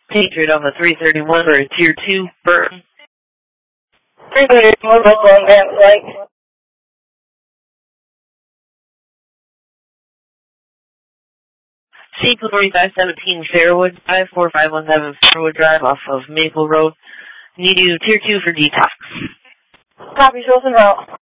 Patriot on the 331 for a Tier 2, Burton. 331, on that right. Sequel 4517 Fairwood Drive, 4517 Fairwood Drive off of Maple Road. Need you Tier 2 for detox. Copy, show us en route.